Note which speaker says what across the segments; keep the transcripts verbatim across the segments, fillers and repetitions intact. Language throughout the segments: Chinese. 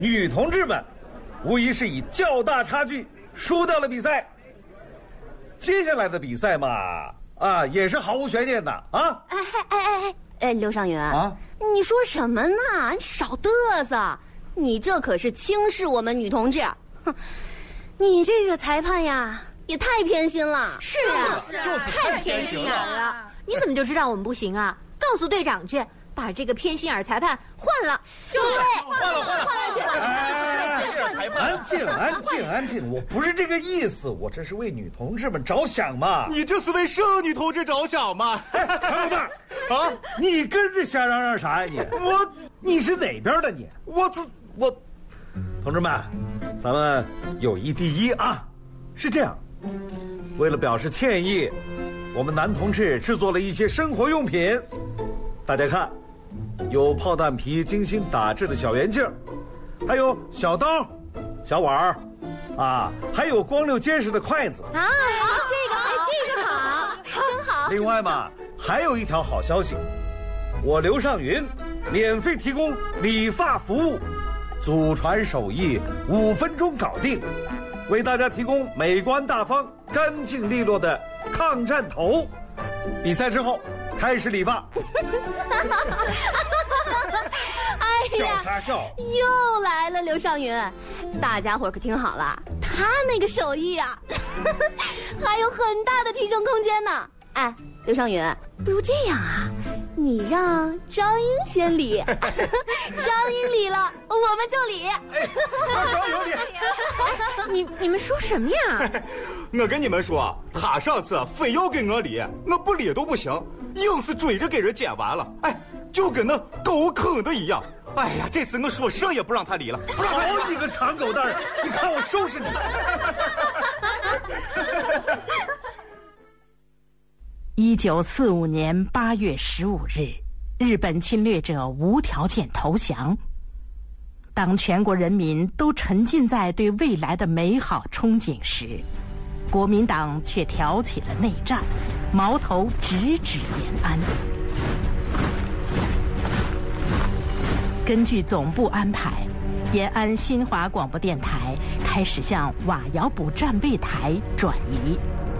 Speaker 1: 女同志们无疑是以较大差距输掉了比赛。接下来的比赛嘛，啊，也是毫无悬念的啊！
Speaker 2: 哎哎哎哎哎，刘尚云啊，你说什么呢？你少嘚瑟！你这可是轻视我们女同志，哼！你这个裁判呀，也太偏心了。
Speaker 3: 是啊，
Speaker 4: 就是
Speaker 3: 太偏心眼了。你怎么就知道我们不行啊？告诉队长去，把这个偏心眼裁判换了。
Speaker 2: 对，
Speaker 4: 换了换了
Speaker 2: 换了去。
Speaker 1: 安静，安静，安静！我不是这个意思，我这是为女同志们着想嘛。
Speaker 4: 你这是为剩女同志着想吗？
Speaker 1: 唐老大，啊，你跟着瞎嚷嚷啥呀你？我，你是哪边的你？
Speaker 4: 我这我，
Speaker 1: 同志们，咱们友谊第一啊！是这样，为了表示歉意，我们男同志制作了一些生活用品，大家看，有炮弹皮精心打制的小圆镜，还有小刀、小碗儿，啊，还有光溜结实的筷子
Speaker 2: 啊！这个，哎，这个好，真好。
Speaker 1: 另外嘛，还有一条好消息，我刘尚云免费提供理发服务，祖传手艺，五分钟搞定，为大家提供美观大方、干净利落的抗战头。比赛之后开始理发。
Speaker 2: 哎呀，
Speaker 1: 笑啥笑？
Speaker 2: 又来了，刘尚云，大家伙可听好了，他那个手艺啊，还有很大的提升空间呢。哎，刘尚云，不如这样啊，你让张英先理，张英理了，我们就理。
Speaker 4: 哎，张英理，
Speaker 3: 你你们说什么呀？
Speaker 4: 我跟你们说，他上次非要给我理，我不理都不行，硬是追着给人剪完了，哎，就跟那狗啃的一样。哎呀，这次我说谁也不让他理了。
Speaker 1: 好你个长狗蛋儿，你看我收拾你！
Speaker 5: 一九四五年八月十五日，日本侵略者无条件投降。当全国人民都沉浸在对未来的美好憧憬时，国民党却挑起了内战，矛头直指延安。根据总部安排，延安新华广播电台开始向瓦窑堡战备台转移。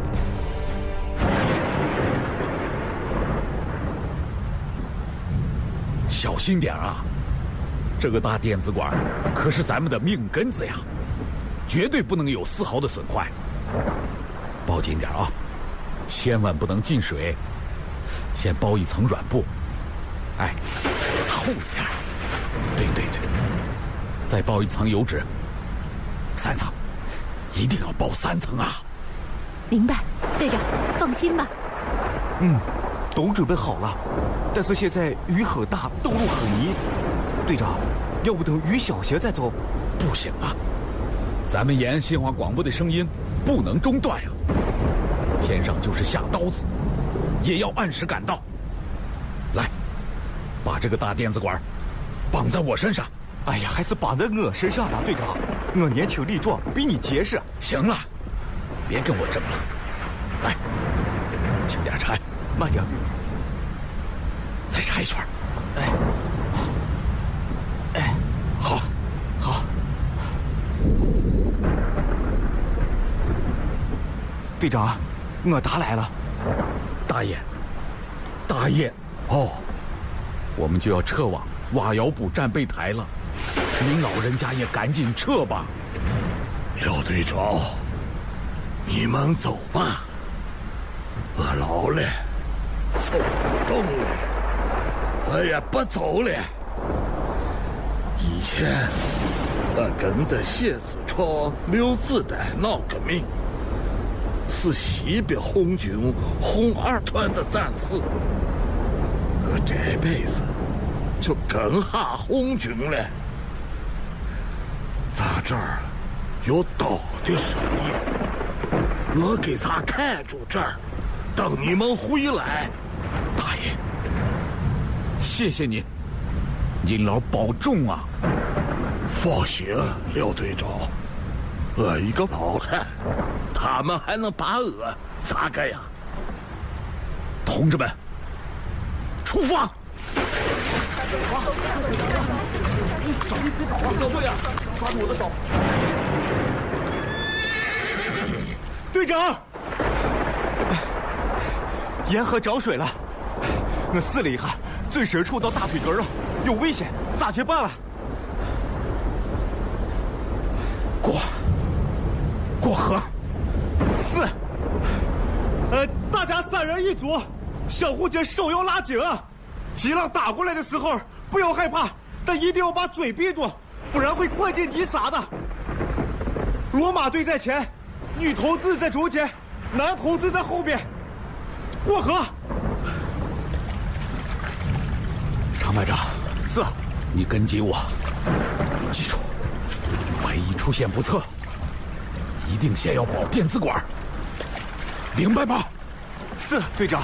Speaker 6: 小心点啊！这个大电子管可是咱们的命根子呀，绝对不能有丝毫的损坏。包紧点啊，千万不能进水。先包一层软布，哎，厚一点。对对对，再包一层油纸，三层，一定要包三层啊！
Speaker 3: 明白，队长，放心吧。
Speaker 4: 嗯，都准备好了，但是现在雨很大，道路很泥。队长，要不等雨小些再走？
Speaker 6: 不行啊，咱们延安新华广播的声音不能中断呀！天上就是下刀子，也要按时赶到。来，把这个大电子管绑在我身上。
Speaker 4: 哎呀，还是绑在我身上吧，队长。我年轻力壮，比你结实。
Speaker 6: 行了，别跟我争了。来，轻点拆，
Speaker 4: 慢点。
Speaker 6: 再拆一圈。
Speaker 4: 哎，哎，好，好。队长，我达来了。
Speaker 6: 大爷，大爷，哦，我们就要撤往瓦窑堡战备台了，您老人家也赶紧撤吧。
Speaker 7: 廖队长，你们走吧，我老了，走不动了，我也不走了。以前我跟着谢子超、刘子丹闹革命，是西北红军红二团的战士，我这辈子就跟下红军了。咱这儿有刀的生意，我给咱看住这儿，等你们回来。
Speaker 6: 大爷，谢谢您，您老保重啊！
Speaker 7: 放心，廖队长，我一个老汉，他们还能把我咋个呀？
Speaker 6: 同志们，出发！ 手别倒了，小队啊，抓住我的手！
Speaker 4: 队长，沿河涨水了，我试了一下，最深处到大腿根了，有危险，咋去办了？
Speaker 6: 过，过河。
Speaker 4: 是。呃，大家三人一组，相互间手要拉紧啊！急浪打过来的时候，不要害怕，但一定要把嘴闭住，不然会灌进泥沙的。罗马队在前，女同志在中间，男同志在后边。过河。
Speaker 6: 常排长，
Speaker 4: 是，
Speaker 6: 你跟紧我，记住，万一出现不测，一定先要保电子管，明白吗？
Speaker 4: 是，队长。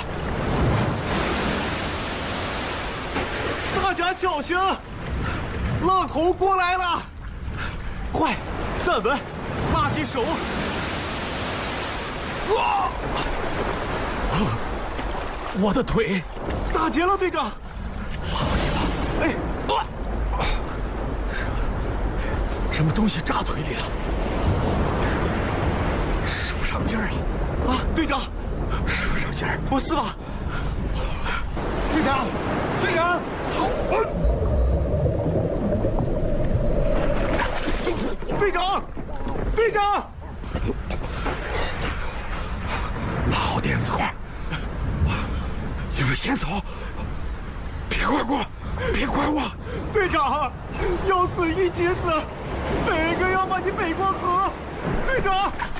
Speaker 4: 大家小心，浪头过来了！快，站稳，拉起手！
Speaker 6: 哇！我的腿
Speaker 4: 打结了，队长。
Speaker 6: 好你了！
Speaker 4: 哎，
Speaker 6: 啊！什么东西扎腿里了？手上劲儿啊！
Speaker 4: 啊，队长，
Speaker 6: 手上劲儿，
Speaker 4: 不是吧？队长，队长，队长，队长，
Speaker 6: 拉好电子管，你们先走，别怪我，别怪我。
Speaker 4: 队长，要死一起死，哪个要把你背过河？队长。